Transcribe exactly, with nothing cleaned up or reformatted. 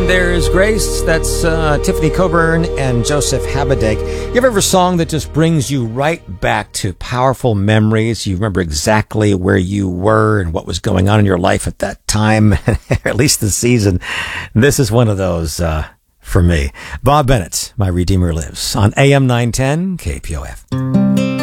There's Grace. That's uh, Tiffany Coburn and Joseph Habedank. You ever have a song that just brings you right back to powerful memories? You remember exactly where you were and what was going on in your life at that time, or at least the season. This is one of those uh, for me. Bob Bennett, My Redeemer Lives, on A M nine ten K P O F.